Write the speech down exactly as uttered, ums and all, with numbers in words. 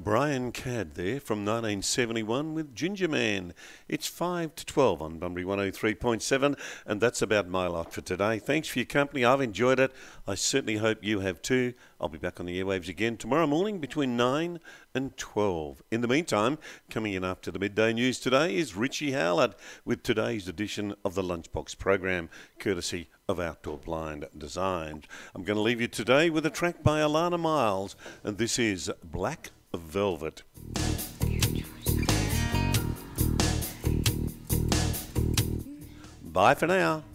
Brian Cadd there from nineteen seventy-one with Ginger Man. It's five to twelve on Bunbury one oh three point seven, and that's about my lot for today. Thanks for your company. I've enjoyed it. I certainly hope you have too. I'll be back on the airwaves again tomorrow morning between nine and twelve. In the meantime, coming in after the midday news today is Richie Howlett with today's edition of the Lunchbox program, courtesy of Outdoor Blind Designs. I'm going to leave you today with a track by Alana Miles, and this is Black Velvet. Bye for now.